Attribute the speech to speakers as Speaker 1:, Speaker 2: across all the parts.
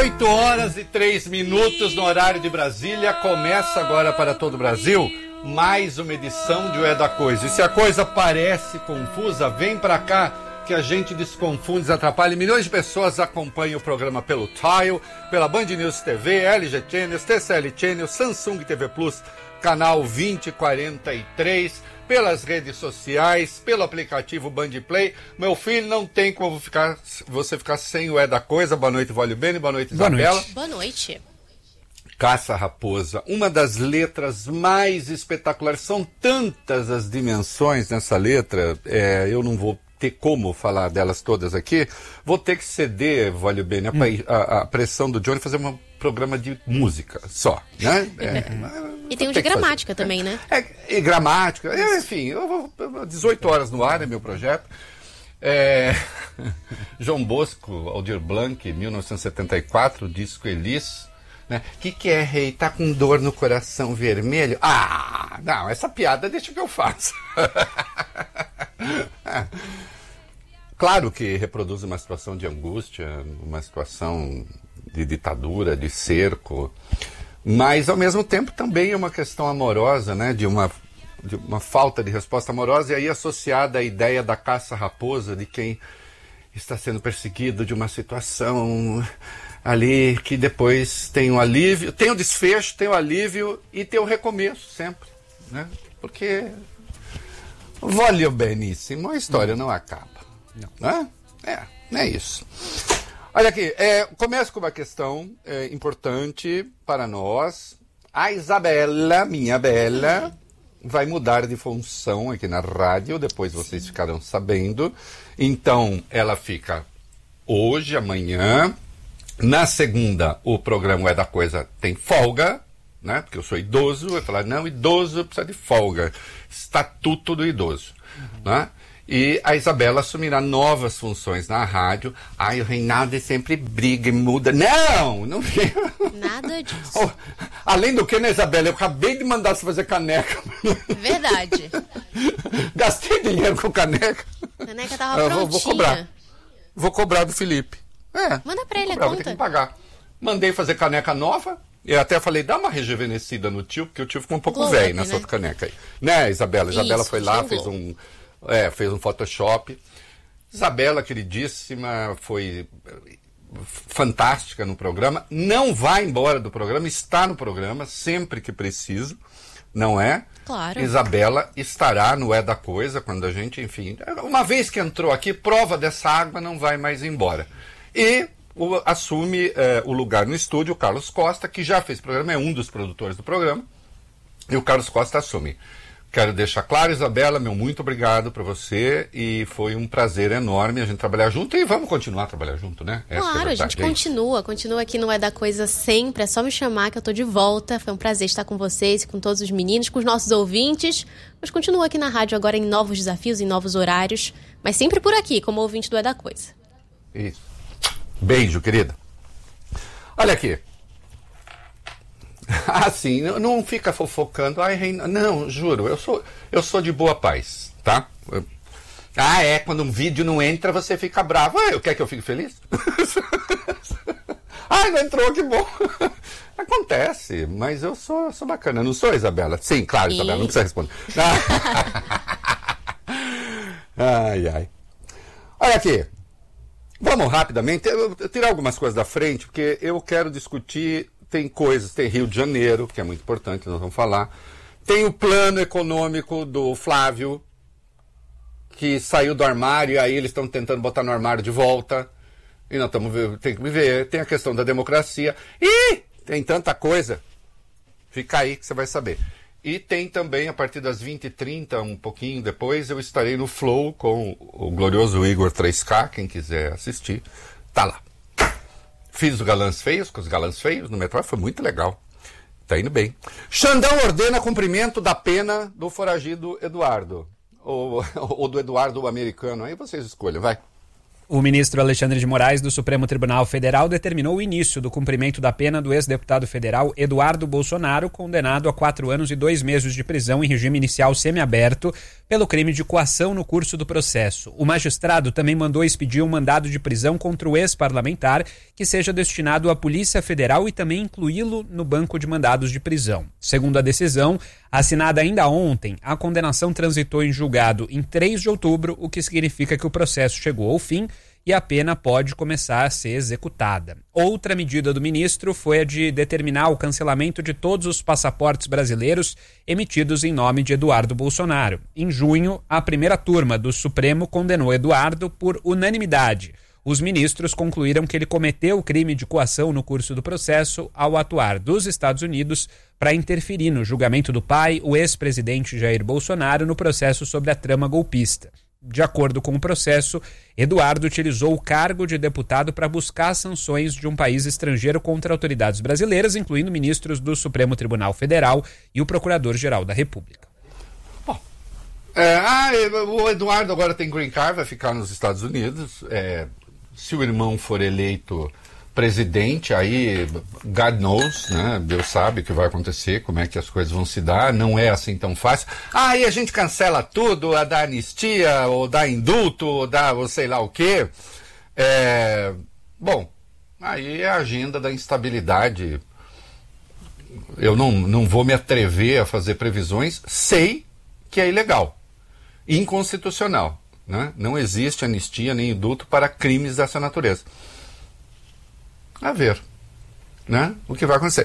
Speaker 1: 18 horas e 3 minutos no horário de Brasília. Começa agora para todo o Brasil mais uma edição de O É da Coisa. E se a coisa parece confusa, vem pra cá que a gente desconfunde, desatrapalha. Milhões de pessoas acompanham o programa pelo Tile, pela Band News TV, LG Channels, TCL Channels, Samsung TV Plus, canal 2043, pelas redes sociais, pelo aplicativo Bandplay. Meu filho, não tem como você ficar sem o É da Coisa. Boa noite, Vólio Bene. Boa noite, Isabela.
Speaker 2: Boa noite.
Speaker 1: Caça Raposa, uma das letras mais espetaculares. São tantas as dimensões nessa letra, eu não vou ter como falar delas todas aqui. Vou ter que ceder, Vólio Bene, a pressão do Johnny, fazer um programa de música só, né?
Speaker 2: E tem um de gramática também, né?
Speaker 1: E gramática, enfim, eu vou 18 horas no ar, é meu projeto. João Bosco, Aldir Blanc, 1974, disco Elis. Né? Que é, rei? Tá com dor no coração vermelho? Ah, não, essa piada deixa que eu faço. Claro que reproduz uma situação de angústia, uma situação de ditadura, de cerco, mas ao mesmo tempo também é uma questão amorosa, né? de uma falta de resposta amorosa, e aí associada à ideia da caça-raposa, de quem está sendo perseguido, de uma situação ali que depois tem um alívio, tem o desfecho, tem o alívio e tem o recomeço sempre, né? Porque, Vólio Beníssimo, a história não acaba, né? É isso. Olha aqui, começo com uma questão importante para nós. A Isabela, minha bela, vai mudar de função aqui na rádio, depois vocês ficarão sabendo. Então, ela fica hoje, amanhã. Na segunda, o programa É da Coisa tem folga, né? Porque eu sou idoso. Eu falar, não, idoso precisa de folga. Estatuto do idoso. Né? E a Isabela assumirá novas funções na rádio. Ai, o Reinaldo sempre briga e muda. Não!
Speaker 2: Nada disso.
Speaker 1: Oh, além do que, né, Isabela? Eu acabei de mandar você fazer caneca.
Speaker 2: Verdade.
Speaker 1: Gastei dinheiro com caneca.
Speaker 2: A caneca tava prontinha.
Speaker 1: Vou cobrar do Felipe.
Speaker 2: Manda pra ele a
Speaker 1: conta.
Speaker 2: conta.
Speaker 1: Tem que pagar. Mandei fazer caneca nova. E até falei, dá uma rejuvenescida no tio, porque o tio ficou um pouco velho nessa outra caneca aí. Né, Isabela? Isabela foi lá, fez um Photoshop. Isabela, queridíssima, foi fantástica no programa. Não vai embora do programa, está no programa sempre que preciso, não é?
Speaker 2: Claro.
Speaker 1: Isabela estará no É da Coisa, quando a gente, enfim... Uma vez que entrou aqui, prova dessa água, não vai mais embora. E assume o lugar no estúdio o Carlos Costa, que já fez programa, é um dos produtores do programa, e o Carlos Costa assume. Quero deixar claro, Isabela, meu muito obrigado para você, e foi um prazer enorme a gente trabalhar junto, e vamos continuar a trabalhar junto, né?
Speaker 2: Claro, a gente continua aqui no É da Coisa sempre, é só me chamar que eu tô de volta, foi um prazer estar com vocês, com todos os meninos, com os nossos ouvintes, mas continuo aqui na rádio agora em novos desafios, em novos horários, mas sempre por aqui, como ouvinte do É da Coisa.
Speaker 1: Isso. Beijo, querida. Olha aqui. Assim, não fica fofocando. Ai, Reina, não, juro, eu sou de boa paz, tá? Quando um vídeo não entra, você fica bravo. Quer que eu fique feliz? Não entrou, que bom. Acontece, mas eu sou bacana, não sou, Isabela? Sim, claro, Isabela, não precisa responder. Ai. Olha aqui. Vamos rapidamente, eu tirar algumas coisas da frente, porque eu quero discutir, tem Rio de Janeiro, que é muito importante, nós vamos falar. Tem o plano econômico do Flávio, que saiu do armário, e aí eles estão tentando botar no armário de volta. E nós tem que viver. Tem a questão da democracia. E tem tanta coisa. Fica aí que você vai saber. E tem também, a partir das 20h30, um pouquinho depois, eu estarei no Flow com o glorioso Igor 3K, quem quiser assistir, tá lá. Fiz os Galãs Feios, com os Galãs Feios no metrô, foi muito legal. Tá indo bem. Xandão ordena cumprimento da pena do foragido Eduardo. Ou do Eduardo americano, aí vocês escolhem, vai.
Speaker 3: O ministro Alexandre de Moraes, do Supremo Tribunal Federal, determinou o início do cumprimento da pena do ex-deputado federal Eduardo Bolsonaro, condenado a 4 anos e 2 meses de prisão em regime inicial semiaberto pelo crime de coação no curso do processo. O magistrado também mandou expedir um mandado de prisão contra o ex-parlamentar, que seja destinado à Polícia Federal e também incluí-lo no banco de mandados de prisão. Segundo a decisão, assinada ainda ontem, a condenação transitou em julgado em 3 de outubro, o que significa que o processo chegou ao fim e a pena pode começar a ser executada. Outra medida do ministro foi a de determinar o cancelamento de todos os passaportes brasileiros emitidos em nome de Eduardo Bolsonaro. Em junho, a primeira turma do Supremo condenou Eduardo por unanimidade. Os ministros concluíram que ele cometeu o crime de coação no curso do processo ao atuar dos Estados Unidos para interferir no julgamento do pai, o ex-presidente Jair Bolsonaro, no processo sobre a trama golpista. De acordo com o processo, Eduardo utilizou o cargo de deputado para buscar sanções de um país estrangeiro contra autoridades brasileiras, incluindo ministros do Supremo Tribunal Federal e o Procurador-Geral da República.
Speaker 1: Bom, o Eduardo agora tem green card, vai ficar nos Estados Unidos. Se o irmão for eleito presidente, aí God knows, né? Deus sabe o que vai acontecer, como é que as coisas vão se dar, não é assim tão fácil. Aí a gente cancela tudo, a da anistia, ou da indulto, ou da ou sei lá o quê. Bom, aí é a agenda da instabilidade. Eu não vou me atrever a fazer previsões, sei que é ilegal, inconstitucional, né? Não existe anistia nem indulto para crimes dessa natureza. A ver, né? O que vai acontecer.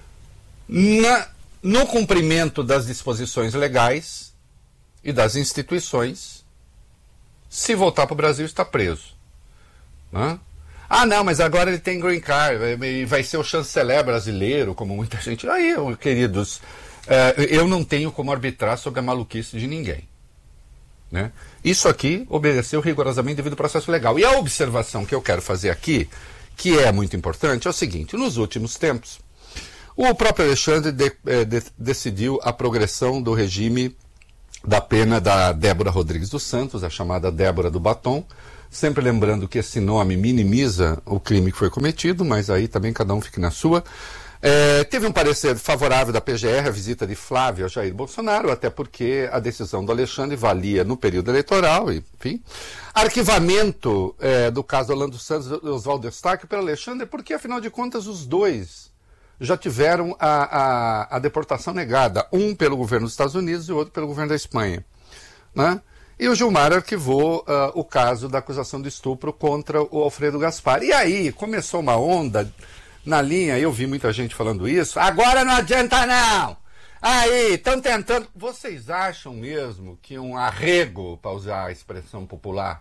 Speaker 1: No cumprimento das disposições legais e das instituições, se voltar para o Brasil, está preso. Né? Não, mas agora ele tem green card, vai ser o chanceler brasileiro, como muita gente... Aí, queridos, eu não tenho como arbitrar sobre a maluquice de ninguém. Né? Isso aqui obedeceu rigorosamente devido ao processo legal. E a observação que eu quero fazer aqui, que é muito importante, é o seguinte: nos últimos tempos, o próprio Alexandre decidiu a progressão do regime da pena da Débora Rodrigues dos Santos, a chamada Débora do Batom, sempre lembrando que esse nome minimiza o crime que foi cometido, mas aí também cada um fique na sua. Teve um parecer favorável da PGR à visita de Flávio a Jair Bolsonaro, até porque a decisão do Alexandre valia no período eleitoral, enfim. Arquivamento do caso Orlando Santos e Oswaldo Eustáquio pelo Alexandre, porque afinal de contas os dois já tiveram a deportação negada, um pelo governo dos Estados Unidos e o outro pelo governo da Espanha. Né? E o Gilmar arquivou o caso da acusação de estupro contra o Alfredo Gaspar. E aí começou uma onda... Na linha, eu vi muita gente falando isso. Agora não adianta não! Aí, estão tentando... Vocês acham mesmo que um arrego, para usar a expressão popular,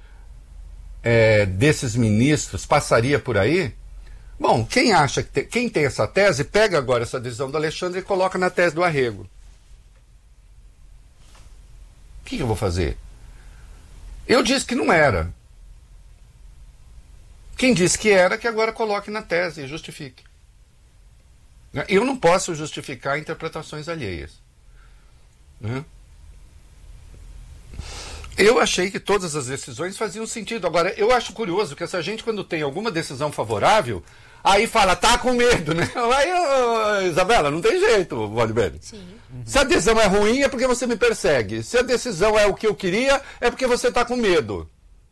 Speaker 1: desses ministros passaria por aí? Bom, quem tem essa tese, pega agora essa decisão do Alexandre e coloca na tese do arrego. O que eu vou fazer? Eu disse que não era. Quem disse que era, que agora coloque na tese e justifique. Eu não posso justificar interpretações alheias. Né? Eu achei que todas as decisões faziam sentido. Agora, eu acho curioso que essa gente, quando tem alguma decisão favorável, aí fala, tá com medo, né? Aí, Isabela, não tem jeito, Valibene. Se a decisão é ruim, é porque você me persegue. Se a decisão é o que eu queria, é porque você tá com medo.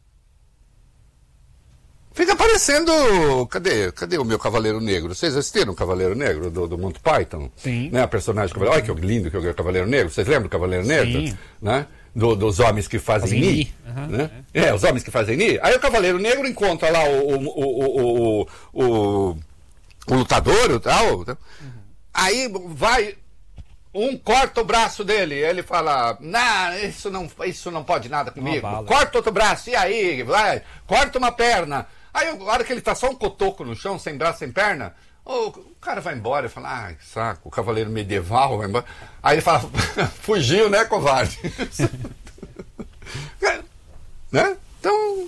Speaker 1: Fica parecendo... Cadê o meu Cavaleiro Negro? Vocês assistiram o Cavaleiro Negro do Monty Python?
Speaker 3: Sim.
Speaker 1: Né? A personagem... Olha que lindo que é o Cavaleiro Negro. Vocês lembram do Cavaleiro Negro?
Speaker 3: Sim.
Speaker 1: Né? Dos homens que fazem ni.
Speaker 3: Uhum.
Speaker 1: Né? Os homens que fazem ni. Aí o Cavaleiro Negro encontra lá o lutador e tal. Uhum. Aí vai... Um corta o braço dele, ele fala, isso não pode nada comigo. Corta outro braço, e aí? Vai, corta uma perna. Aí, a hora que ele tá só um cotoco no chão, sem braço, sem perna, o cara vai embora e fala, que saco, o cavaleiro medieval vai embora. Aí ele fala, fugiu, né, covarde? Né? Então...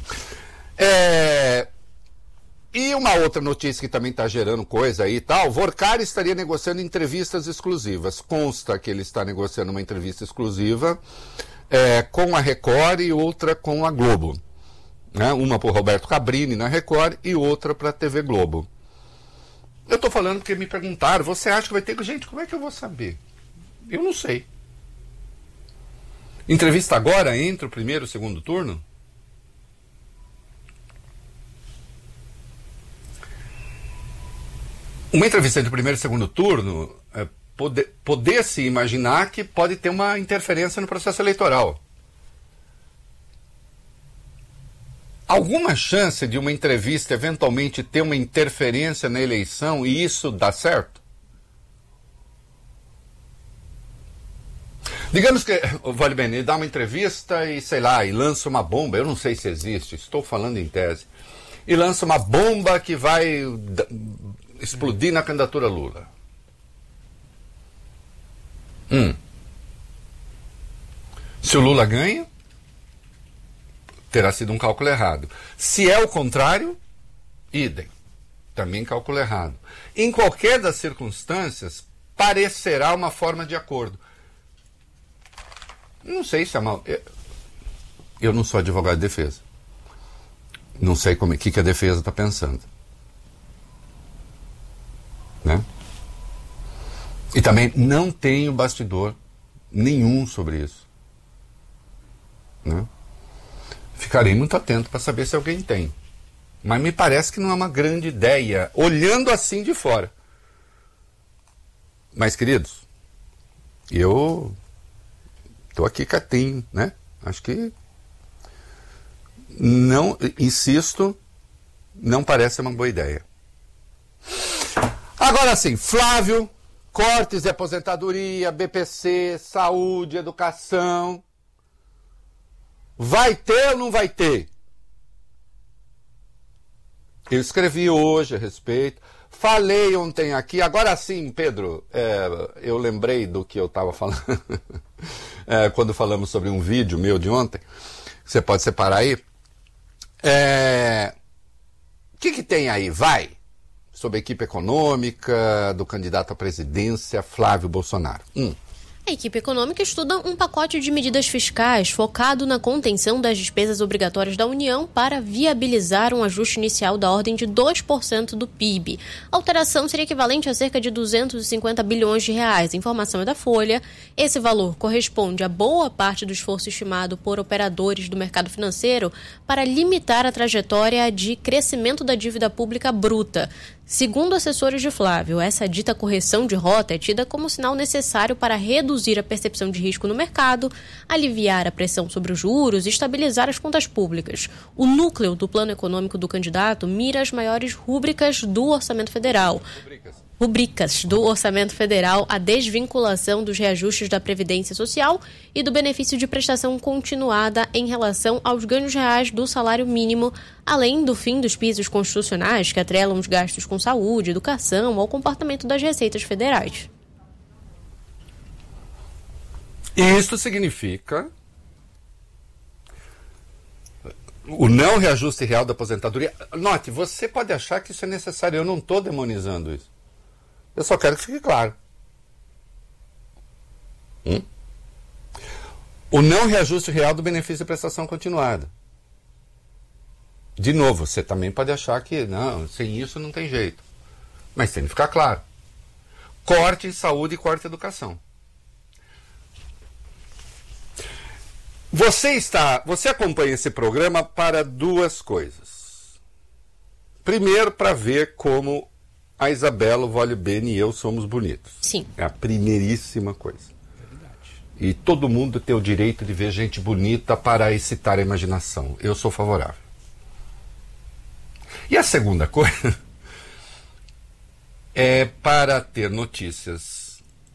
Speaker 1: E uma outra notícia que também está gerando coisa aí e tal, Vorkari estaria negociando entrevistas exclusivas. Consta que ele está negociando uma entrevista exclusiva com a Record e outra com a Globo. né? Uma para o Roberto Cabrini na Record e outra para a TV Globo. Eu estou falando porque me perguntaram, você acha que vai ter... Gente, como é que eu vou saber? Eu não sei. Entrevista agora entre o primeiro e o segundo turno? Uma entrevista entre o primeiro e o segundo turno, poder-se imaginar que pode ter uma interferência no processo eleitoral. Alguma chance de uma entrevista eventualmente ter uma interferência na eleição e isso dar certo? Digamos que o Vale Bene ele dá uma entrevista e, sei lá, e lança uma bomba, eu não sei se existe, estou falando em tese, e lança uma bomba que vai explodir na candidatura Lula. Se o Lula ganha, terá sido um cálculo errado. Se é o contrário, idem. Também cálculo errado. Em qualquer das circunstâncias, parecerá uma forma de acordo. Não sei se é mal. Eu não sou advogado de defesa. Não sei o que a defesa está pensando. Né? E também não tenho bastidor nenhum sobre isso. Né? Ficarei muito atento para saber se alguém tem. Mas me parece que não é uma grande ideia, olhando assim de fora. Mas, queridos, eu estou aqui quietinho, né? Acho que não, insisto, não parece uma boa ideia. Agora sim, Flávio, cortes de aposentadoria, BPC, saúde, educação. Vai ter ou não vai ter? Eu escrevi hoje a respeito, falei ontem aqui, agora sim, Pedro, eu lembrei do que eu estava falando quando falamos sobre um vídeo meu de ontem, você pode separar aí. O que tem aí? Vai! Sobre a equipe econômica do candidato à presidência, Flávio Bolsonaro.
Speaker 2: A equipe econômica estuda um pacote de medidas fiscais focado na contenção das despesas obrigatórias da União para viabilizar um ajuste inicial da ordem de 2% do PIB. A alteração seria equivalente a cerca de 250 bilhões de reais. A informação é da Folha. Esse valor corresponde a boa parte do esforço estimado por operadores do mercado financeiro para limitar a trajetória de crescimento da dívida pública bruta. Segundo assessores de Flávio, essa dita correção de rota é tida como sinal necessário para reduzir a percepção de risco no mercado, aliviar a pressão sobre os juros e estabilizar as contas públicas. O núcleo do plano econômico do candidato mira as maiores rúbricas do Orçamento Federal. Rubricas do Orçamento Federal, a desvinculação dos reajustes da Previdência Social e do benefício de prestação continuada em relação aos ganhos reais do salário mínimo, além do fim dos pisos constitucionais que atrelam os gastos com saúde, educação ao comportamento das receitas federais.
Speaker 1: Isso significa o não reajuste real da aposentadoria. Note, você pode achar que isso é necessário, eu não estou demonizando isso. Eu só quero que fique claro. O não reajuste real do benefício de prestação continuada. De novo, você também pode achar que não, sem isso não tem jeito. Mas tem que ficar claro. Corte em saúde e corte em educação. Você acompanha esse programa para duas coisas. Primeiro, para ver como a Isabela, o Vale Bene e eu somos bonitos.
Speaker 2: Sim.
Speaker 1: É a primeiríssima coisa. Verdade. E todo mundo tem o direito de ver gente bonita para excitar a imaginação. Eu sou favorável. E a segunda coisa é para ter notícias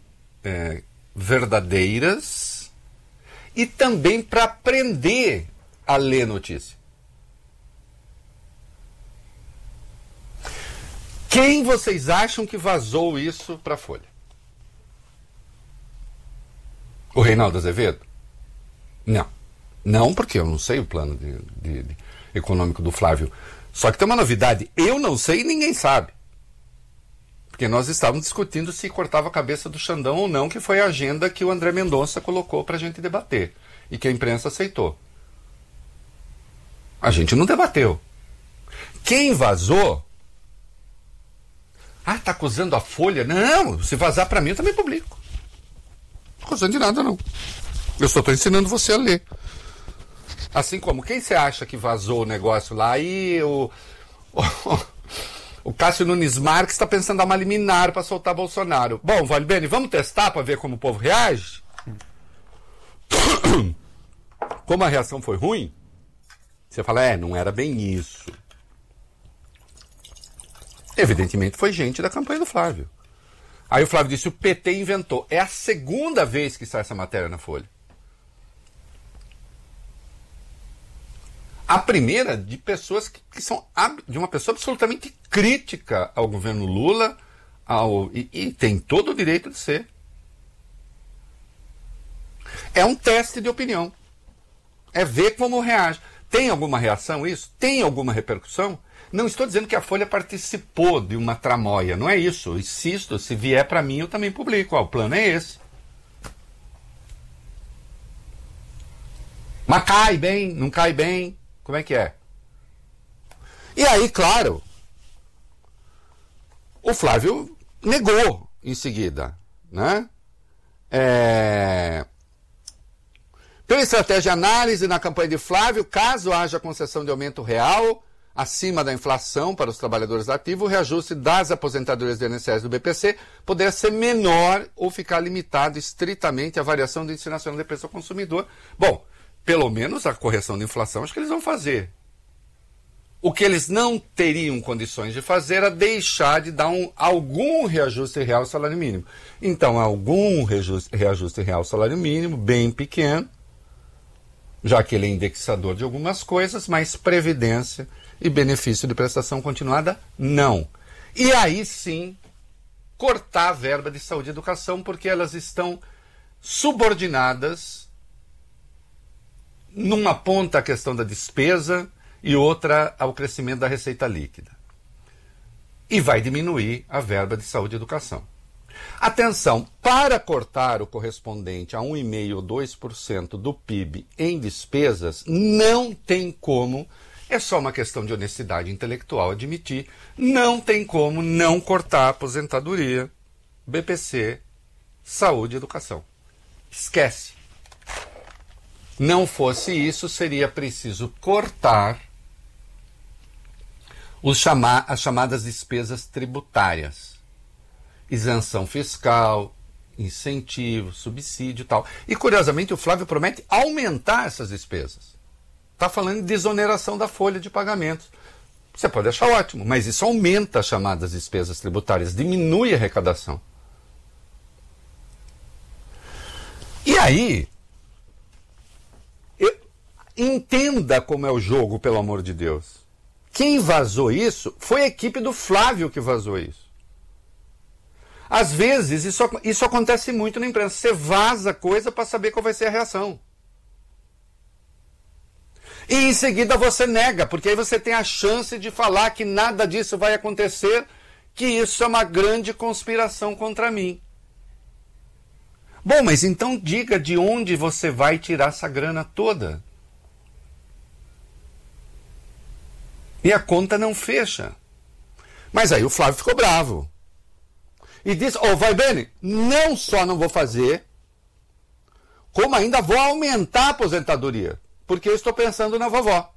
Speaker 1: verdadeiras e também para aprender a ler notícia. Quem vocês acham que vazou isso para a Folha? O Reinaldo Azevedo? Não. Não, porque eu não sei o plano econômico do Flávio. Só que tem uma novidade. Eu não sei e ninguém sabe. Porque nós estávamos discutindo se cortava a cabeça do Xandão ou não, que foi a agenda que o André Mendonça colocou para a gente debater. E que a imprensa aceitou. A gente não debateu. Quem vazou... tá acusando a Folha? Não, se vazar para mim eu também publico. Não acusando de nada, não. Eu só estou ensinando você a ler. Assim como, quem você acha que vazou o negócio lá? E o Cássio Nunes Marques está pensando em dar uma liminar para soltar Bolsonaro. Bom, Valbeni, vamos testar para ver como o povo reage? Como a reação foi ruim, você fala, não era bem isso. Evidentemente foi gente da campanha do Flávio. Aí o Flávio disse, o PT inventou. É a segunda vez que sai essa matéria na Folha. A primeira de pessoas que são de uma pessoa absolutamente crítica ao governo Lula e tem todo o direito de ser. É um teste de opinião. É ver como reage. Tem alguma reação isso? Tem alguma repercussão? Não estou dizendo que a Folha participou de uma tramóia, não é isso. Eu insisto, se vier para mim eu também publico. O plano é esse. Mas cai bem, não cai bem, como é que é? E aí, claro, o Flávio negou em seguida, né? Pela estratégia de análise na campanha de Flávio, caso haja concessão de aumento real acima da inflação para os trabalhadores ativos, o reajuste das aposentadorias do INSS e do BPC poderá ser menor ou ficar limitado estritamente à variação do Índice Nacional de Preço ao Consumidor. Bom, pelo menos a correção da inflação acho que eles vão fazer. O que eles não teriam condições de fazer era deixar de dar algum reajuste real ao salário mínimo. Então, algum reajuste real ao salário mínimo, bem pequeno, já que ele é indexador de algumas coisas, mas previdência e benefício de prestação continuada, não. E aí sim, cortar a verba de saúde e educação, porque elas estão subordinadas, numa ponta a questão da despesa e outra ao crescimento da receita líquida. E vai diminuir a verba de saúde e educação. Atenção, para cortar o correspondente a 1,5% ou 2% do PIB em despesas, não tem como, é só uma questão de honestidade intelectual admitir, não tem como não cortar a aposentadoria, BPC, saúde e educação. Esquece. Não fosse isso, seria preciso cortar as chamadas despesas tributárias. Isenção fiscal, incentivo, subsídio e tal. E, curiosamente, o Flávio promete aumentar essas despesas. Está falando de desoneração da folha de pagamentos. Você pode achar ótimo, mas isso aumenta as chamadas despesas tributárias, diminui a arrecadação. E aí, entenda como é o jogo, pelo amor de Deus. Quem vazou isso foi a equipe do Flávio que vazou isso. Às vezes, isso acontece muito na imprensa. Você vaza coisa para saber qual vai ser a reação. E em seguida você nega, porque aí você tem a chance de falar que nada disso vai acontecer, que isso é uma grande conspiração contra mim. Bom, mas então diga de onde você vai tirar essa grana toda. E a conta não fecha. Mas aí o Flávio ficou bravo. E disse, Valbeni, não só não vou fazer, como ainda vou aumentar a aposentadoria. Porque eu estou pensando na vovó.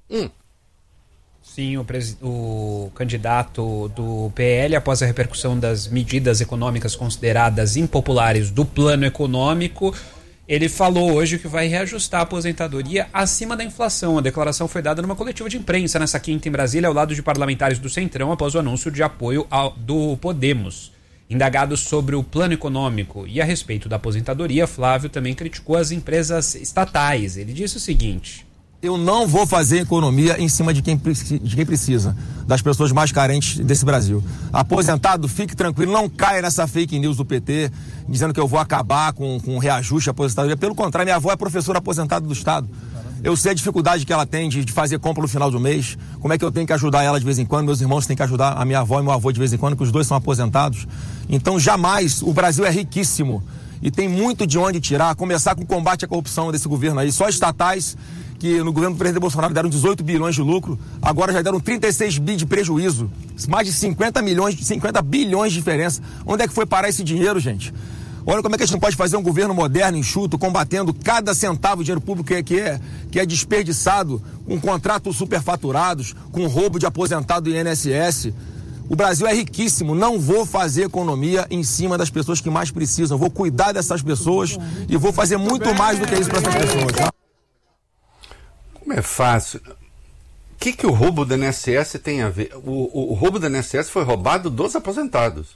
Speaker 3: Sim, o candidato do PL, após a repercussão das medidas econômicas consideradas impopulares do plano econômico, ele falou hoje que vai reajustar a aposentadoria acima da inflação. A declaração foi dada numa coletiva de imprensa nessa quinta em Brasília, ao lado de parlamentares do Centrão, após o anúncio de apoio do Podemos. Indagado sobre o plano econômico e a respeito da aposentadoria, Flávio também criticou as empresas estatais. Ele disse o seguinte:
Speaker 4: eu não vou fazer economia em cima de quem precisa, das pessoas mais carentes desse Brasil. Aposentado, fique tranquilo, não caia nessa fake news do PT, dizendo que eu vou acabar com reajuste à aposentadoria. Pelo contrário, minha avó é professora aposentada do Estado. Eu sei a dificuldade que ela tem de fazer compra no final do mês, como é que eu tenho que ajudar ela de vez em quando, meus irmãos têm que ajudar a minha avó e meu avô de vez em quando, que os dois são aposentados. Então, jamais, o Brasil é riquíssimo. E tem muito de onde tirar, começar com o combate à corrupção desse governo aí. Só estatais, que no governo do presidente Bolsonaro deram 18 bilhões de lucro, agora já deram 36 bi de prejuízo. Mais de 50 bilhões de diferença. Onde é que foi parar esse dinheiro, gente? Olha como é que a gente não pode fazer um governo moderno, enxuto, combatendo cada centavo de dinheiro público que é desperdiçado, com contratos superfaturados, com roubo de aposentado do INSS. O Brasil é riquíssimo, não vou fazer economia em cima das pessoas que mais precisam. Vou cuidar dessas pessoas e vou fazer muito mais do que isso para essas pessoas. Tá?
Speaker 1: Como é fácil. O que o roubo do INSS tem a ver? O roubo do INSS foi roubado dos aposentados.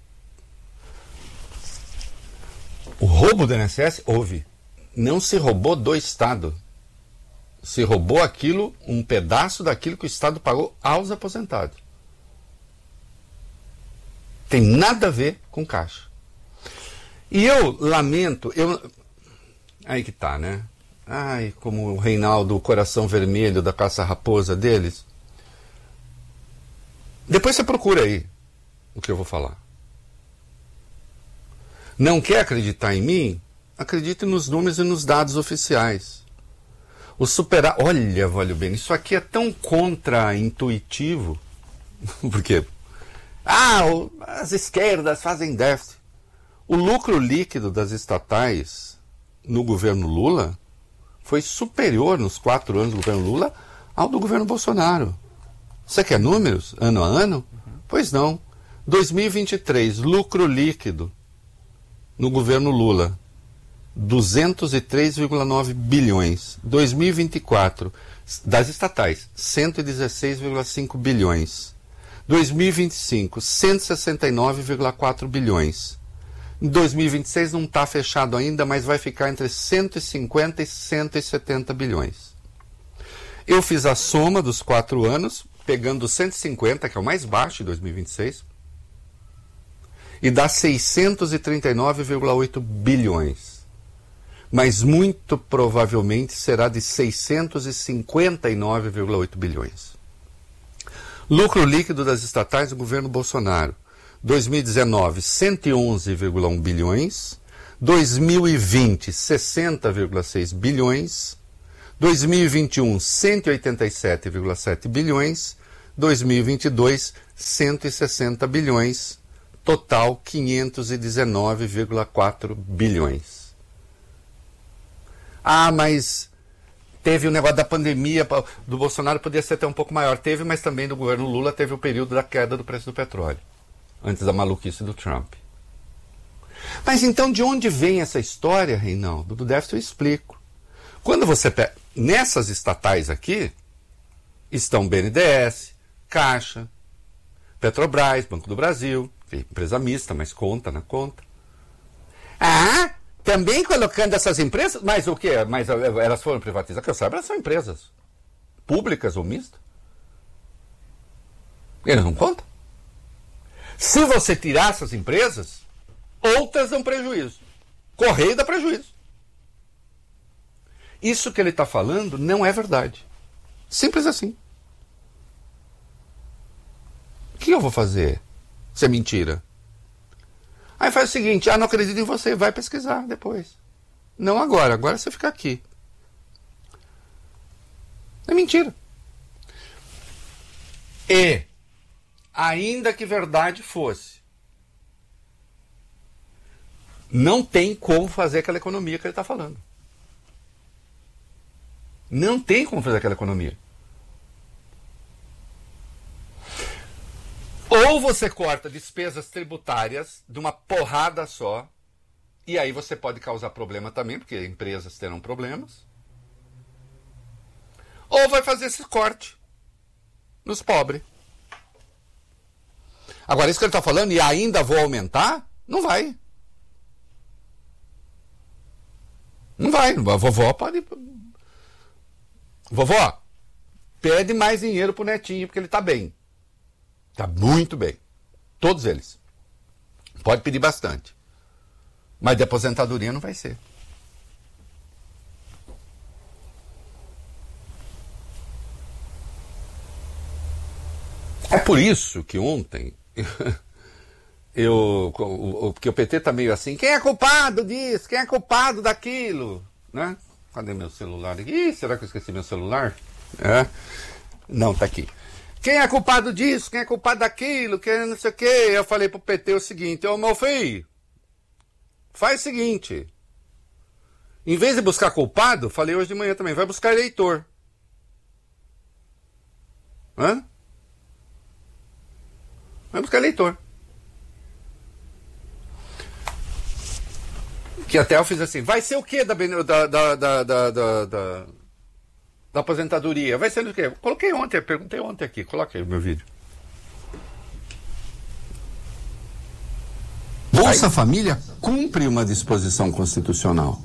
Speaker 1: O roubo do INSS houve. Não se roubou do Estado. Se roubou um pedaço daquilo que o Estado pagou aos aposentados. Tem nada a ver com Caixa. E eu lamento, aí que tá, né? Ai, como o Reinaldo, o coração vermelho da caça-raposa deles. Depois você procura aí o que eu vou falar. Não quer acreditar em mim? Acredite nos números e nos dados oficiais. Olha, Valho Bene, isso aqui é tão contra-intuitivo. Por quê? As esquerdas fazem déficit. O lucro líquido das estatais no governo Lula foi superior nos 4 anos do governo Lula ao do governo Bolsonaro. Você quer números, ano a ano? Pois não. 2023, lucro líquido no governo Lula, 203,9 bilhões. 2024, das estatais, 116,5 bilhões. 2025, 169,4 bilhões. Em 2026 não está fechado ainda, mas vai ficar entre 150 e 170 bilhões. Eu fiz a soma dos 4 anos, pegando 150, que é o mais baixo de 2026, e dá 639,8 bilhões. Mas muito provavelmente será de 659,8 bilhões. Lucro líquido das estatais do governo Bolsonaro. 2019, 111,1 bilhões. 2020, 60,6 bilhões. 2021, 187,7 bilhões. 2022, 160 bilhões. Total, 519,4 bilhões. Mas teve o negócio da pandemia, do Bolsonaro podia ser até um pouco maior. Teve, mas também do governo Lula teve o período da queda do preço do petróleo, antes da maluquice do Trump. Mas então de onde vem essa história, Reinaldo? Do déficit eu explico. Quando você pega, nessas estatais aqui, estão BNDES, Caixa, Petrobras, Banco do Brasil, empresa mista, mas conta na conta. Também colocando essas empresas? Mas o quê? Mas elas foram privatizadas? Que eu saiba, elas são empresas públicas ou mistas. Eles não contam. Se você tirar essas empresas, outras dão prejuízo. Correio dá prejuízo. Isso que ele está falando não é verdade. Simples assim. O que eu vou fazer? Se é mentira. Aí faz o seguinte, não acredito em você, vai pesquisar depois. Não agora você fica aqui. É mentira. E, ainda que verdade fosse, não tem como fazer aquela economia que ele está falando. Não tem como fazer aquela economia. Ou você corta despesas tributárias de uma porrada só, e aí você pode causar problema também, porque empresas terão problemas. Ou vai fazer esse corte nos pobres. Agora, isso que ele está falando, e ainda vou aumentar, não vai. Não vai. Vovó pode... Vovó, pede mais dinheiro pro netinho, porque ele está bem. Está muito bem. Todos eles. Pode pedir bastante. Mas de aposentadoria não vai ser. É por isso que ontem porque o PT tá meio assim, quem é culpado disso? Quem é culpado daquilo? Né? Cadê meu celular aqui? Ih, será que eu esqueci meu celular? Não, tá aqui. Quem é culpado disso? Quem é culpado daquilo? Quem não sei o quê? Eu falei pro PT o seguinte, ô meu filho, faz o seguinte, em vez de buscar culpado, falei hoje de manhã também, vai buscar eleitor. Vai buscar eleitor. Que até eu fiz assim, vai ser o quê da aposentadoria? Vai ser o quê? Coloquei ontem, perguntei ontem aqui, coloquei o meu vídeo. Bolsa Família cumpre uma disposição constitucional.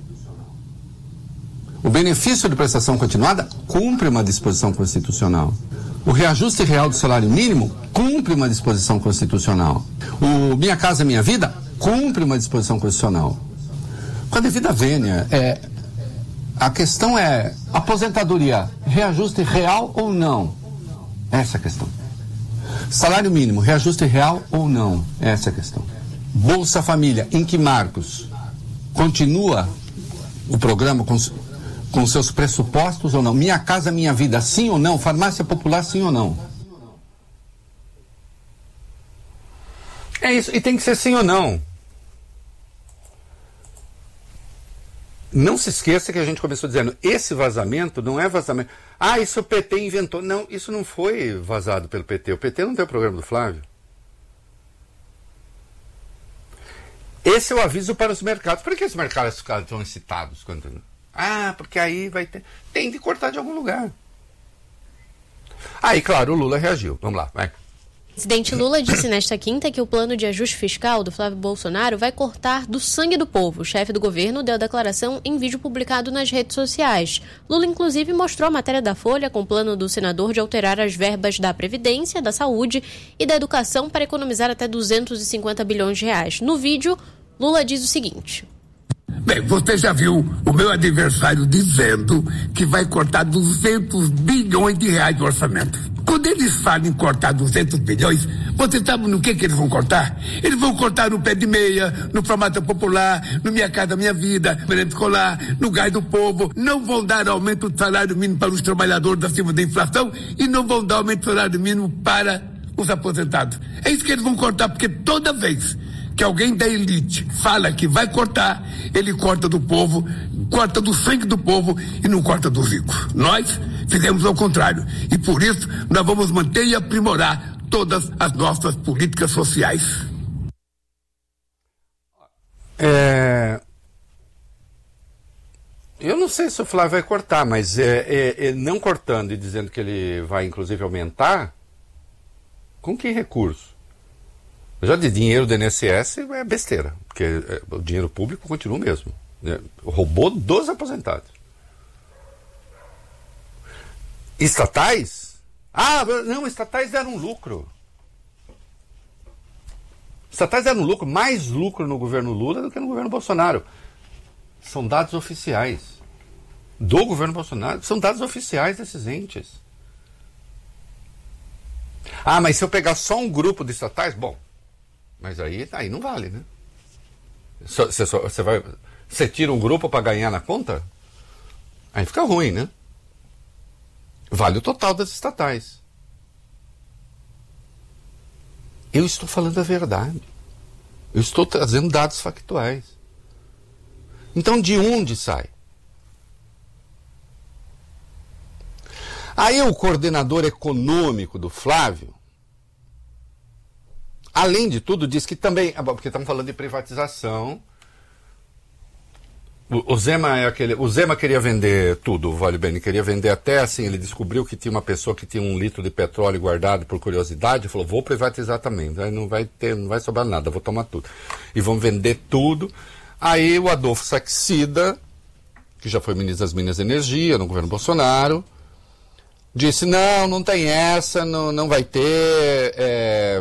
Speaker 1: O benefício de prestação continuada cumpre uma disposição constitucional. O reajuste real do salário mínimo cumpre uma disposição constitucional. O Minha Casa Minha Vida cumpre uma disposição constitucional. Com a devida vênia, a questão é aposentadoria, reajuste real ou não? Essa é a questão. Salário mínimo, reajuste real ou não? Essa é a questão. Bolsa Família, em que marcos? Continua o programa com seus pressupostos ou não? Minha Casa Minha Vida, sim ou não? Farmácia Popular, sim ou não? É isso, e tem que ser sim ou não. Não se esqueça que a gente começou dizendo, esse vazamento não é vazamento. Ah, isso o PT inventou. Não, isso não foi vazado pelo PT. O PT não tem o programa do Flávio. Esse é o aviso para os mercados. Por que os mercados estão excitados? Porque aí vai ter... Tem de cortar de algum lugar. Aí, claro, o Lula reagiu. Vamos lá, vai.
Speaker 2: O presidente Lula disse nesta quinta que o plano de ajuste fiscal do Flávio Bolsonaro vai cortar do sangue do povo. O chefe do governo deu a declaração em vídeo publicado nas redes sociais. Lula, inclusive, mostrou a matéria da Folha com o plano do senador de alterar as verbas da Previdência, da Saúde e da Educação para economizar até 250 bilhões de reais. No vídeo, Lula diz o seguinte...
Speaker 5: Bem, você já viu o meu adversário dizendo que vai cortar 200 bilhões de reais de orçamento. Quando eles falam em cortar 200 bilhões, você sabe no que eles vão cortar? Eles vão cortar no pé de meia, no Farmácia Popular, no Minha Casa Minha Vida, merenda escolar, no Gás do Povo. Não vão dar aumento do salário mínimo para os trabalhadores acima da inflação e não vão dar aumento do salário mínimo para os aposentados. É isso que eles vão cortar, porque toda vez que alguém da elite fala que vai cortar, ele corta do povo, corta do sangue do povo e não corta dos ricos. Nós fizemos ao contrário. E por isso nós vamos manter e aprimorar todas as nossas políticas sociais.
Speaker 1: Eu não sei se o Flávio vai cortar, mas não cortando e dizendo que ele vai inclusive aumentar, com que recurso? Já de dinheiro do INSS é besteira, porque o dinheiro público continua o mesmo. Roubou dos aposentados. Estatais? Não, estatais deram lucro. Estatais deram lucro, mais lucro no governo Lula do que no governo Bolsonaro. São dados oficiais do governo Bolsonaro, são dados oficiais desses entes. Mas se eu pegar só um grupo de estatais, bom, mas aí não vale, né? Você tira um grupo para ganhar na conta? Aí fica ruim, né? Vale o total das estatais. Eu estou falando a verdade. Eu estou trazendo dados factuais. Então, de onde sai? Aí o coordenador econômico do Flávio, além de tudo, diz que também... Porque estamos falando de privatização. O Zema queria vender tudo, o Vale Bene queria vender até assim, ele descobriu que tinha uma pessoa que tinha 1 litro de petróleo guardado por curiosidade, falou, vou privatizar também, não vai sobrar nada, vou tomar tudo. E vão vender tudo. Aí o Adolfo Saxida, que já foi ministro das Minas e Energia no governo Bolsonaro, disse, não tem essa, não vai ter...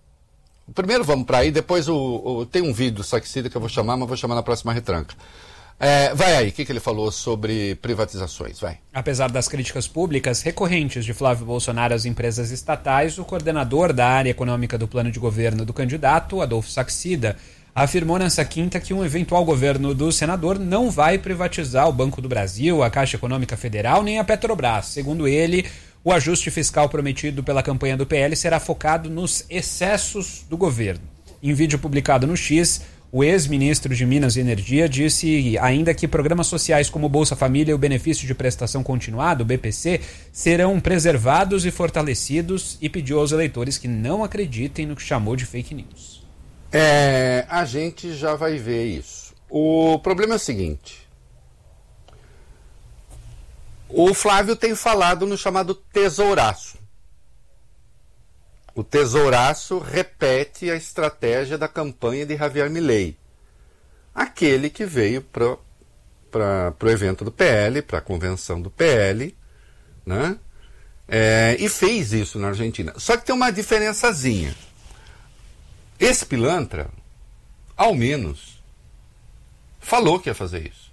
Speaker 1: Primeiro vamos para aí, depois tem um vídeo do Saxida que eu vou chamar, mas vou chamar na próxima retranca. Vai aí, o que ele falou sobre privatizações? Vai.
Speaker 3: Apesar das críticas públicas recorrentes de Flávio Bolsonaro às empresas estatais, o coordenador da área econômica do plano de governo do candidato, Adolfo Saxida, afirmou nesta quinta que um eventual governo do senador não vai privatizar o Banco do Brasil, a Caixa Econômica Federal, nem a Petrobras. Segundo ele, o ajuste fiscal prometido pela campanha do PL será focado nos excessos do governo. Em vídeo publicado no X, o ex-ministro de Minas e Energia disse ainda que programas sociais como o Bolsa Família e o Benefício de Prestação Continuada, o BPC, serão preservados e fortalecidos e pediu aos eleitores que não acreditem no que chamou de fake news.
Speaker 1: A gente já vai ver isso. O problema é o seguinte. O Flávio tem falado no chamado tesouraço. O tesouraço repete a estratégia da campanha de Javier Milei. Aquele que veio para o evento do PL, para a convenção do PL, né? E fez isso na Argentina. Só que tem uma diferençazinha. Esse pilantra, ao menos, falou que ia fazer isso.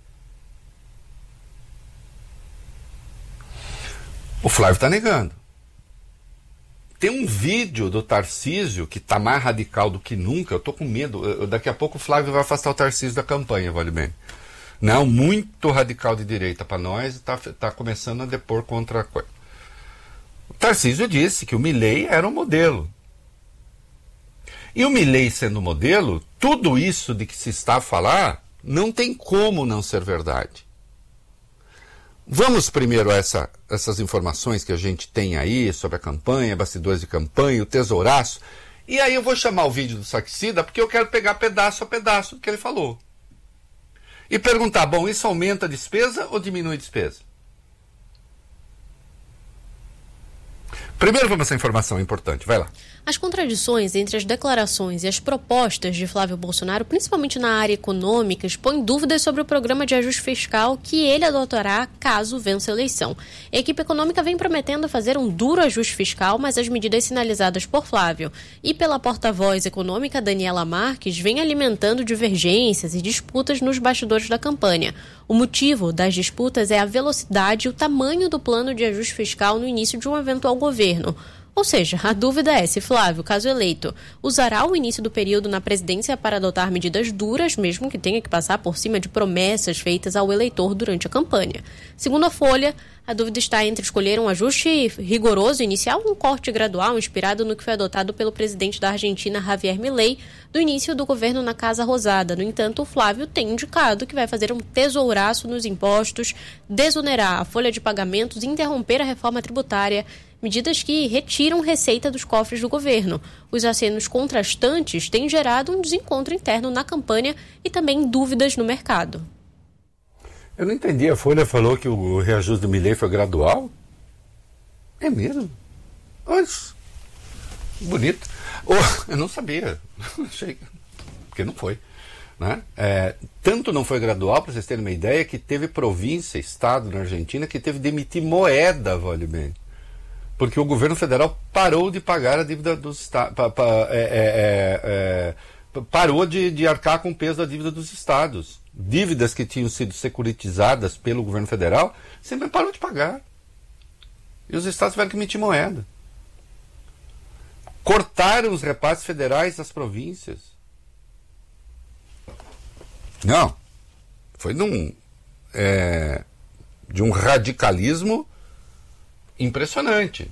Speaker 1: O Flávio está negando. Tem um vídeo do Tarcísio que está mais radical do que nunca. Eu estou com medo. Daqui a pouco o Flávio vai afastar o Tarcísio da campanha, vale bem. Não, muito radical de direita para nós, está começando a depor contra a coisa. O Tarcísio disse que o Milei era um modelo. E o Milei sendo modelo, tudo isso de que se está a falar, não tem como não ser verdade. Vamos primeiro a essas informações que a gente tem aí sobre a campanha, bastidores de campanha, o tesouraço. E aí eu vou chamar o vídeo do Saxida porque eu quero pegar pedaço a pedaço do que ele falou. E perguntar, bom, isso aumenta a despesa ou diminui a despesa? Primeiro vamos a essa informação importante, vai lá.
Speaker 2: As contradições entre as declarações e as propostas de Flávio Bolsonaro, principalmente na área econômica, expõem dúvidas sobre o programa de ajuste fiscal que ele adotará caso vença a eleição. A equipe econômica vem prometendo fazer um duro ajuste fiscal, mas as medidas sinalizadas por Flávio e pela porta-voz econômica Daniela Marques vêm alimentando divergências e disputas nos bastidores da campanha. O motivo das disputas é a velocidade e o tamanho do plano de ajuste fiscal no início de um eventual governo. Ou seja, a dúvida é se Flávio, caso eleito, usará o início do período na presidência para adotar medidas duras, mesmo que tenha que passar por cima de promessas feitas ao eleitor durante a campanha. Segundo a Folha, a dúvida está entre escolher um ajuste rigoroso inicial ou um corte gradual inspirado no que foi adotado pelo presidente da Argentina, Javier Milei, do início do governo na Casa Rosada. No entanto, o Flávio tem indicado que vai fazer um tesouraço nos impostos, desonerar a folha de pagamentos e interromper a reforma tributária, medidas que retiram receita dos cofres do governo. Os acenos contrastantes têm gerado um desencontro interno na campanha e também dúvidas no mercado.
Speaker 1: Eu não entendi, a Folha falou que o reajuste do Milei foi gradual? É mesmo? Olha, bonito. Eu não sabia, achei porque não foi. Né? Tanto não foi gradual, para vocês terem uma ideia, que teve província, estado na Argentina, que teve de emitir moeda, vale bem. Porque o governo federal parou de pagar a dívida dos estados, parou de arcar com o peso da dívida dos estados. Dívidas que tinham sido securitizadas pelo governo federal, sempre parou de pagar. E os estados tiveram que emitir moeda. Cortaram os repasses federais das províncias. Não. Foi de um radicalismo impressionante.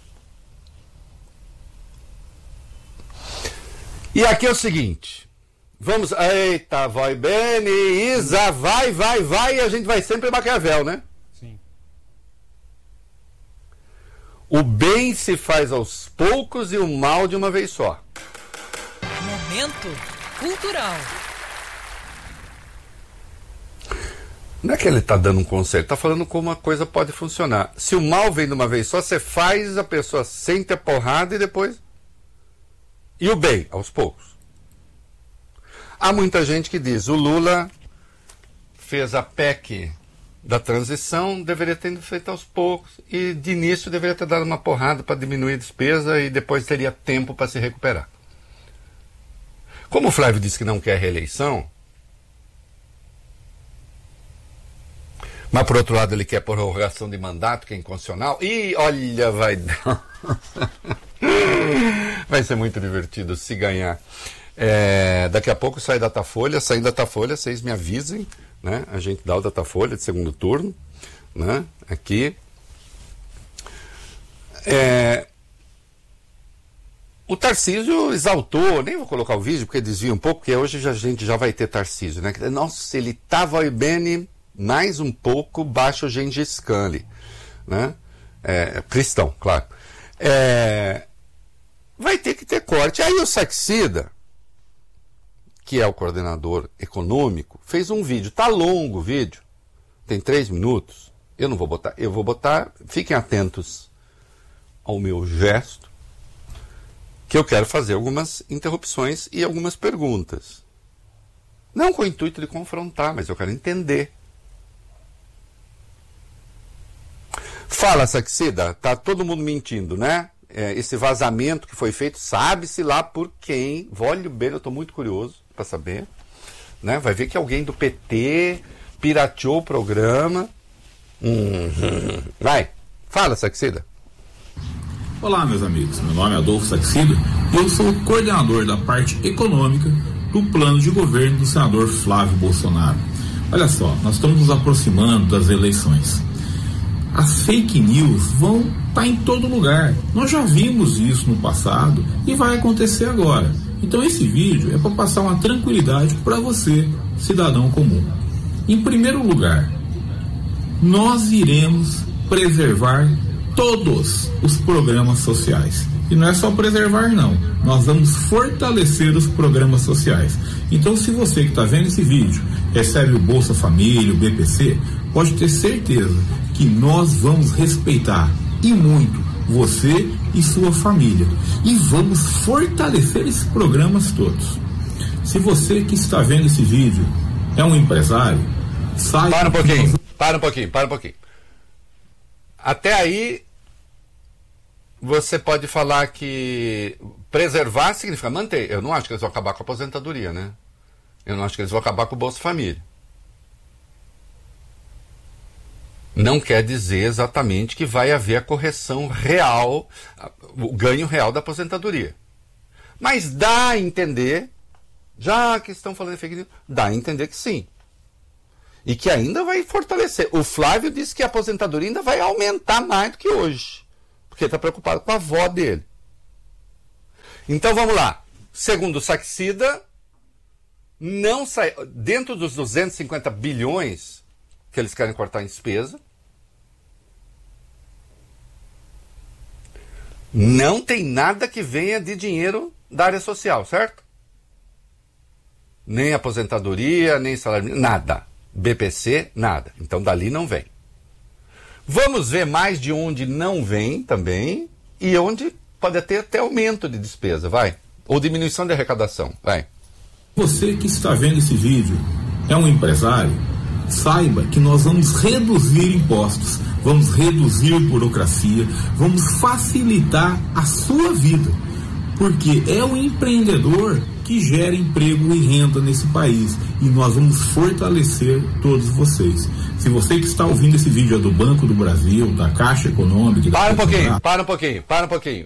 Speaker 1: E aqui é o seguinte. Vamos. Eita, vai, Beni, Isa, vai, e a gente vai sempre em Maquiavel, né?
Speaker 3: Sim.
Speaker 1: O bem se faz aos poucos e o mal de uma vez só.
Speaker 6: Momento cultural.
Speaker 1: Não é que ele está dando um conselho, está falando como a coisa pode funcionar. Se o mal vem de uma vez só, você faz, a pessoa sente a porrada e depois... E o bem, aos poucos. Há muita gente que diz, o Lula fez a PEC da transição, deveria ter feito aos poucos, e de início deveria ter dado uma porrada para diminuir a despesa e depois teria tempo para se recuperar. Como o Flávio disse que não quer reeleição, Mas, por outro lado, ele quer prorrogação de mandato, que é inconstitucional. E, olha, vai dar... vai ser muito divertido se ganhar. Daqui a pouco sai Datafolha. Saindo Datafolha, vocês me avisem, né? A gente dá o Datafolha de segundo turno, né? Aqui. O Tarcísio exaltou, nem vou colocar o vídeo, porque desvia um pouco, porque hoje a gente já vai ter Tarcísio, né? Nossa, ele estava bem mais um pouco baixo o Gengis Khan ali, né? Cristão, claro. Vai ter que ter corte. Aí o Saxida, que é o coordenador econômico, fez um vídeo. Tá longo o vídeo, tem 3 minutos. Eu não vou botar, eu vou botar, fiquem atentos ao meu gesto, que eu quero fazer algumas interrupções e algumas perguntas. Não com o intuito de confrontar, mas eu quero entender. Fala, Saxida, tá todo mundo mentindo, né? Esse vazamento que foi feito, sabe-se lá por quem. Olha bem, eu estou muito curioso para saber. Né? Vai ver que alguém do PT pirateou o programa. Vai, fala, Saxida.
Speaker 7: Olá, meus amigos. Meu nome é Adolfo Saxida e eu sou o coordenador da parte econômica do plano de governo do senador Flávio Bolsonaro. Olha só, nós estamos nos aproximando das eleições. As fake news vão estar em todo lugar. Nós já vimos isso no passado e vai acontecer agora. Então esse vídeo é para passar uma tranquilidade para você, cidadão comum. Em primeiro lugar, nós iremos preservar todos os programas sociais. E não é só preservar, não. Nós vamos fortalecer os programas sociais. Então, se você que está vendo esse vídeo recebe o Bolsa Família, o BPC, pode ter certeza que nós vamos respeitar e muito você e sua família. E vamos fortalecer esses programas todos. Se você que está vendo esse vídeo é um empresário, saiba...
Speaker 1: Para um pouquinho. Até aí, você pode falar que preservar significa manter. Eu não acho que eles vão acabar com a aposentadoria, né? Eu não acho que eles vão acabar com o Bolsa Família. Não quer dizer exatamente que vai haver a correção real, o ganho real da aposentadoria. Mas dá a entender, já que estão falando de fake news, dá a entender que sim. E que ainda vai fortalecer. O Flávio disse que a aposentadoria ainda vai aumentar mais do que hoje. Porque está preocupado com a avó dele. Então vamos lá. Segundo o Saxida, não sai, dentro dos 250 bilhões que eles querem cortar em despesa, não tem nada que venha de dinheiro da área social, certo? Nem aposentadoria, nem salário, nada. BPC, nada. Então dali não vem. Vamos ver mais de onde não vem também e onde pode ter até aumento de despesa, vai. Ou diminuição de arrecadação, vai.
Speaker 7: Você que está vendo esse vídeo é um empresário, saiba que nós vamos reduzir impostos, vamos reduzir burocracia, vamos facilitar a sua vida, porque é o empreendedor que gera emprego e renda nesse país e nós vamos fortalecer todos vocês. Se você que está ouvindo esse vídeo é do Banco do Brasil, da Caixa Econômica...
Speaker 1: Para um pouquinho.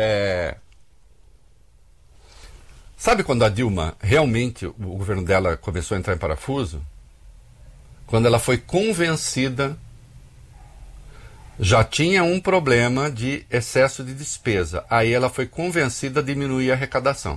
Speaker 1: Sabe quando a Dilma, realmente, o governo dela começou a entrar em parafuso? Quando ela foi convencida, já tinha um problema de excesso de despesa. Aí ela foi convencida a diminuir a arrecadação.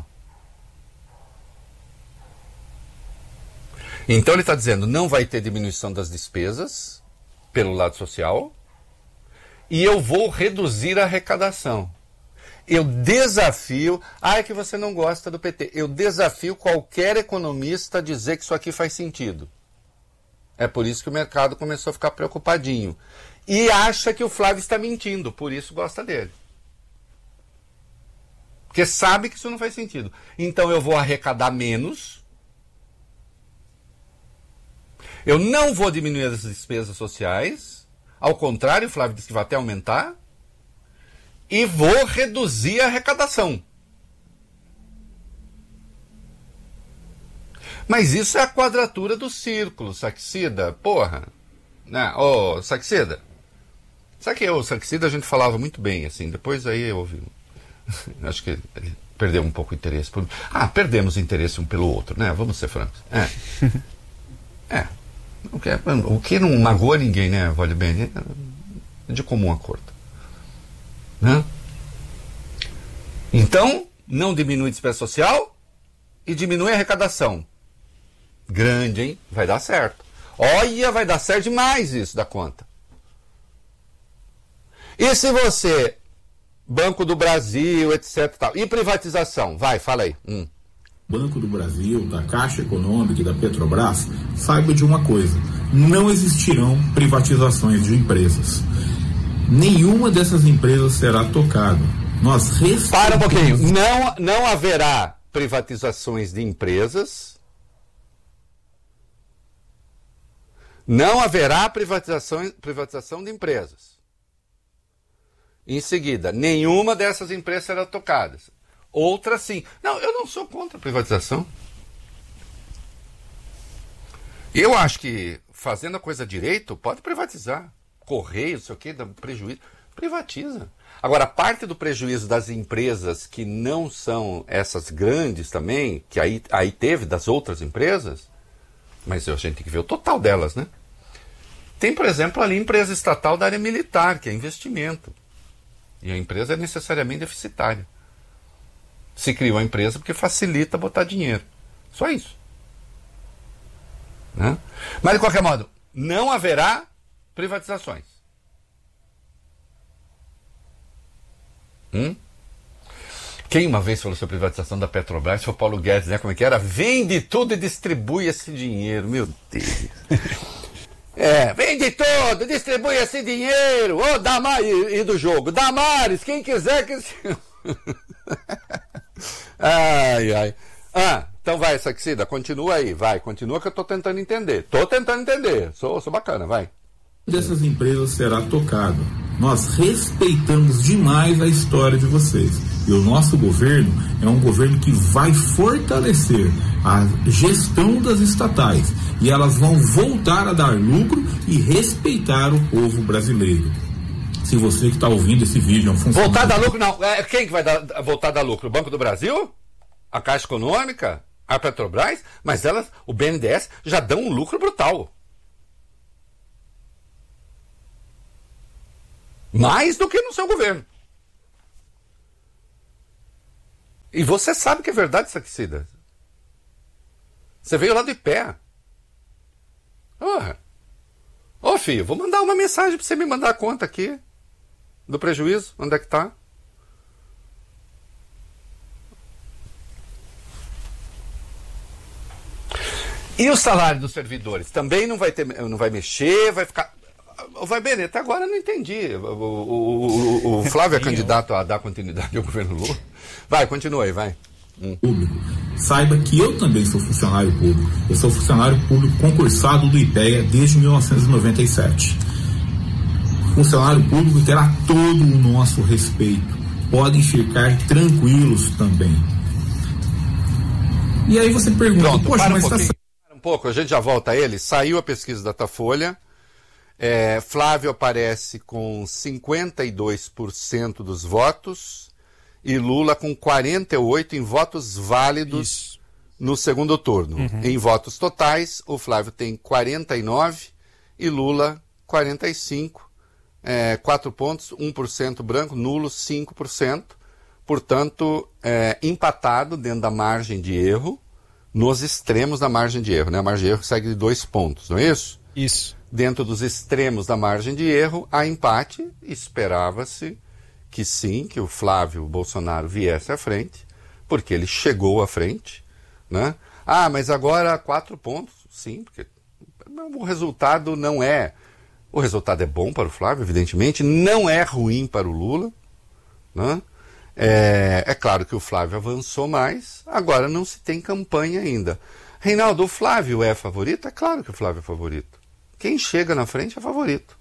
Speaker 1: Então ele está dizendo, não vai ter diminuição das despesas pelo lado social e eu vou reduzir a arrecadação. Eu desafio, é que você não gosta do PT, eu desafio qualquer economista a dizer que isso aqui faz sentido. É por isso que o mercado começou a ficar preocupadinho. E acha que o Flávio está mentindo, por isso gosta dele. Porque sabe que isso não faz sentido. Então eu vou arrecadar menos. Eu não vou diminuir as despesas sociais. Ao contrário, o Flávio disse que vai até aumentar. E vou reduzir a arrecadação. Mas isso é a quadratura do círculo, Saxida. Porra. Né? Ô, Saxida. Sabe que o Saxida a gente falava muito bem, assim, depois aí eu ouvi. Acho que ele perdeu um pouco o interesse. Perdemos o interesse um pelo outro, né? Vamos ser francos. O que não magoa ninguém, né, vale bem, é de comum acordo. Né? Então, não diminui a despesa social e diminui a arrecadação. Grande, hein? Vai dar certo. Olha, vai dar certo demais isso da conta. E se você, Banco do Brasil, etc. Tal, e privatização? Vai, fala aí.
Speaker 7: Banco do Brasil, da Caixa Econômica e da Petrobras, saiba de uma coisa: não existirão privatizações de empresas. Nenhuma dessas empresas será tocada. Nós respeitamos...
Speaker 1: Para um pouquinho. Não haverá privatizações de empresas. Não haverá privatização de empresas. Em seguida, nenhuma dessas empresas será tocada. Outra sim. Não, eu não sou contra a privatização. Eu acho que, fazendo a coisa direito, pode privatizar. Correio, não sei o quê, dá prejuízo. Privatiza. Agora, parte do prejuízo das empresas que não são essas grandes também, que aí teve das outras empresas, mas a gente tem que ver o total delas, né? Tem, por exemplo, ali empresa estatal da área militar, que é investimento. E a empresa é necessariamente deficitária. Se criou a empresa porque facilita botar dinheiro. Só isso. Né? Mas, de qualquer modo, não haverá privatizações. Quem uma vez falou sobre privatização da Petrobras foi o Paulo Guedes, né? Como é que era? Vende tudo e distribui esse dinheiro. Meu Deus. Vende tudo, distribui esse dinheiro. Ô, Damares, e do jogo. Damares, quem quiser que... Ai. Então vai, Saxida, continua aí, vai. Continua que eu tô tentando entender. Sou bacana, vai.
Speaker 7: Dessas empresas será tocado. Nós respeitamos demais a história de vocês. E o nosso governo é um governo que vai fortalecer a gestão das estatais. E elas vão voltar a dar lucro e respeitar o povo brasileiro. Se você que está ouvindo esse vídeo é um funcionário...
Speaker 1: Voltar a dar lucro, não. Quem que vai voltar a dar lucro? O Banco do Brasil? A Caixa Econômica? A Petrobras? Mas elas, o BNDES, já dão um lucro brutal. Mais do que no seu governo. E você sabe que é verdade, Saxida. Você veio lá de pé. Ô, filho, vou mandar uma mensagem para você me mandar a conta aqui do prejuízo. Onde é que tá? E o salário dos servidores? Também não vai mexer, vai ficar... Vai bem, até agora eu não entendi. O Flávio é candidato a dar continuidade ao governo Lula. Vai, continua aí, vai.
Speaker 7: Público. Saiba que eu também sou funcionário público. Eu sou funcionário público concursado do IPEA desde 1997. Funcionário público terá todo o nosso respeito. Podem ficar tranquilos também. E aí você pergunta...
Speaker 1: Pronto, poxa, mas para um pouco, a gente já volta a ele. Saiu a pesquisa da Datafolha. Flávio aparece com 52% dos votos e Lula com 48% em votos válidos no segundo turno. Em votos totais, o Flávio tem 49% e Lula 45%, 4 pontos, 1% branco, nulo 5%. Portanto, empatado dentro da margem de erro, nos extremos da margem de erro. Né? A margem de erro segue de 2 pontos, não é isso?
Speaker 3: Isso.
Speaker 1: Dentro dos extremos da margem de erro, há empate. Esperava-se que sim, que o Flávio Bolsonaro viesse à frente, porque ele chegou à frente, né? Mas agora 4 pontos, sim, porque o resultado não é... O resultado é bom para o Flávio, evidentemente, não é ruim para o Lula, né? É claro que o Flávio avançou mais, agora não se tem campanha ainda. Reinaldo, o Flávio é favorito? É claro que o Flávio é favorito. Quem chega na frente é favorito.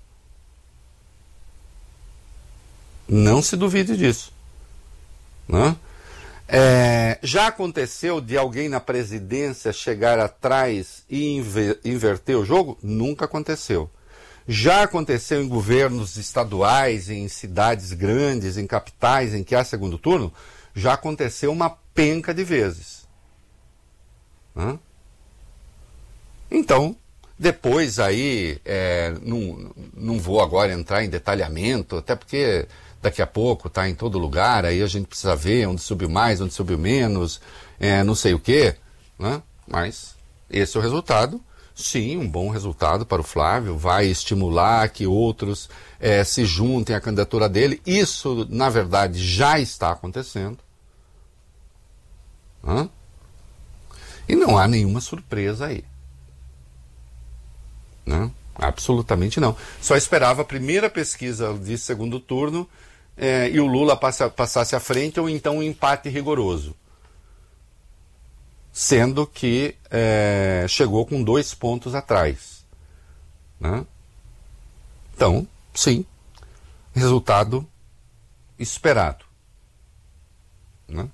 Speaker 1: Não se duvide disso. Né? Já aconteceu de alguém na presidência chegar atrás e inverter o jogo? Nunca aconteceu. Já aconteceu em governos estaduais, em cidades grandes, em capitais, em que há segundo turno, já aconteceu uma penca de vezes. Então, depois aí, não vou agora entrar em detalhamento, até porque daqui a pouco está em todo lugar, aí a gente precisa ver onde subiu mais, onde subiu menos, não sei o quê, né? Mas esse é o resultado. Sim, um bom resultado para o Flávio, vai estimular que outros se juntem à candidatura dele. Isso, na verdade, já está acontecendo. E não há nenhuma surpresa aí. Né? Absolutamente não. Só esperava a primeira pesquisa de segundo turno e o Lula passasse à frente, ou então um empate rigoroso. Sendo que chegou com 2 pontos atrás. Né? Então, sim, resultado esperado. Né?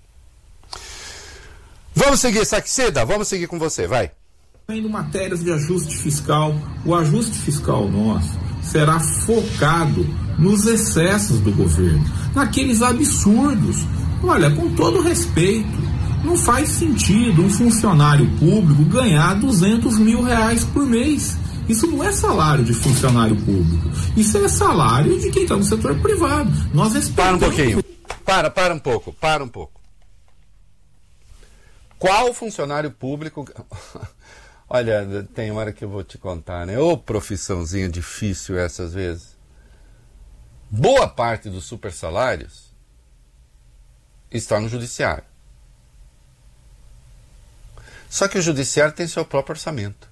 Speaker 1: Vamos seguir, Saxida? Vamos seguir com você, vai.
Speaker 7: Ainda matérias de ajuste fiscal, o ajuste fiscal nosso será focado nos excessos do governo, naqueles absurdos. Olha, com todo respeito, não faz sentido um funcionário público ganhar R$200 mil por mês. Isso não é salário de funcionário público. Isso é salário de quem está no setor privado. Nós respeitamos...
Speaker 1: Para um pouquinho. Para um pouco. Qual funcionário público... Olha, tem hora que eu vou te contar, né? Ô, profissãozinha difícil essas vezes. Boa parte dos super salários está no judiciário. Só que o judiciário tem seu próprio orçamento.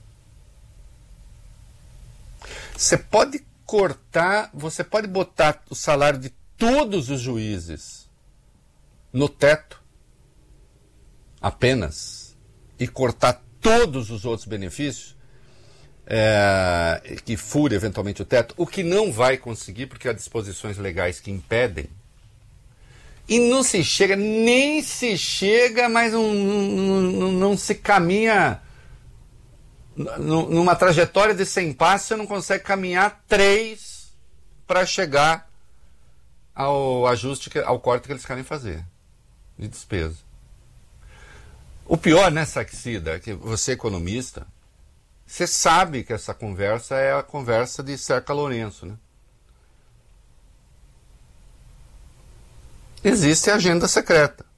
Speaker 1: Você pode cortar, você pode botar o salário de todos os juízes no teto apenas e cortar todos os outros benefícios que fure eventualmente o teto, o que não vai conseguir porque há disposições legais que impedem. E não se chega, nem se chega, mas não se caminha numa trajetória de 100 passos, você não consegue caminhar 3 para chegar ao ajuste, ao corte que eles querem fazer de despesa. O pior, né, Saxida, é que você é economista, você sabe que essa conversa é a conversa de Serca Lourenço, né? Existe a agenda secreta.